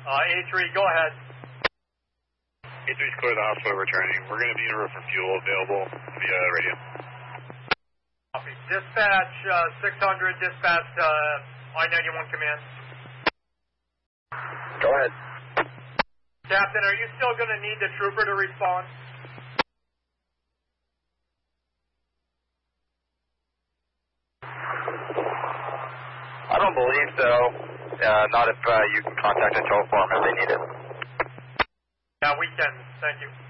A3, go ahead. A3's clear the hospital returning. We're going to be en route for fuel available via radio. Copy. Dispatch 600, dispatch I-91 command. Go ahead. Captain, are you still going to need the trooper to respond? I don't believe so. Not if you can contact a tow form if they need it. Yeah, we can. Thank you.